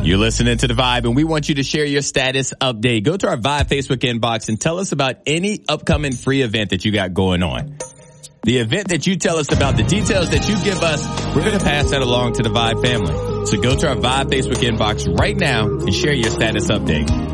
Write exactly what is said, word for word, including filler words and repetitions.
You're listening to The Vibe, and we want you to share your status update. Go to our Vibe Facebook inbox and tell us about any upcoming free event that you got going on. The event that you tell us about, the details that you give us, we're going to pass that along to the Vibe family. So go to our Vibe Facebook inbox right now and share your status update.